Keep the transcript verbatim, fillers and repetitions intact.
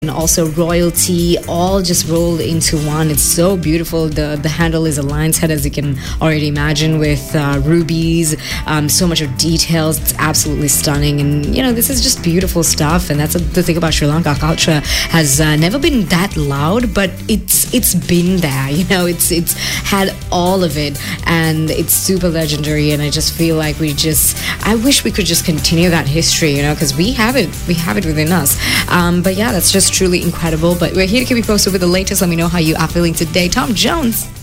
and also royalty, all just rolled into one. It's so beautiful. The the handle is a lion's head, as you can already imagine, with uh, rubies, um, so much of details. It's absolutely stunning, and you know, this is just beautiful stuff. And that's the thing about Sri Lanka. Culture has uh, never been that loud, but it's it's been there. You know, it's it's had all of it, and it's super legendary. And I just feel like we just, I wish we could just continue that history, you know, because we have it, we have it within us. Um, but yeah, that's just truly incredible. But we're here to keep you posted with the latest. Let me know how you are feeling today. Tom Jones.